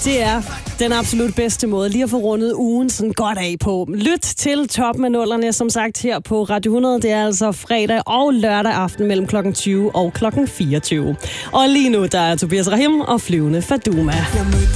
Det er den absolut bedste måde lige at få rundet ugen sådan godt af på. Lyt til Toppen af nullerne, som sagt, her på Radio 100. Det er altså fredag og lørdag aften mellem klokken 20 og klokken 24. Og lige nu, der er Tobias Rahim og Flyvende Faduma.